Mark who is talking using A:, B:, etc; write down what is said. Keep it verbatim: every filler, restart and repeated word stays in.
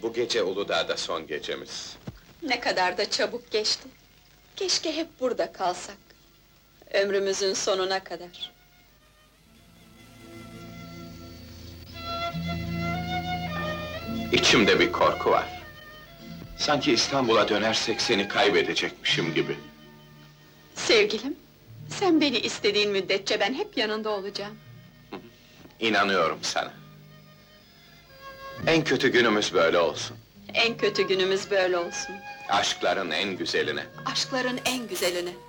A: Bu gece Uludağ'da son gecemiz.
B: Ne kadar da çabuk geçti. Keşke hep burada kalsak. Ömrümüzün sonuna kadar.
A: İçimde bir korku var. Sanki İstanbul'a dönersek seni kaybedecekmişim gibi.
B: Sevgilim, sen beni istediğin müddetçe ben hep yanında olacağım.
A: İnanıyorum sana. En kötü günümüz böyle olsun.
B: En kötü günümüz böyle olsun.
A: Aşkların en güzeline.
B: Aşkların en güzeline.